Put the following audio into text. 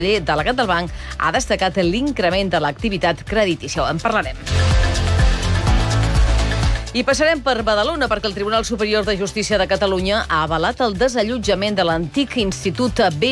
delegat del banc, ha destacat l'increment de l'activitat creditícia. En parlarem. I passarem per Badalona perquè el Tribunal Superior de Justícia de Catalunya ha avalat el desallotjament de l'antic Institut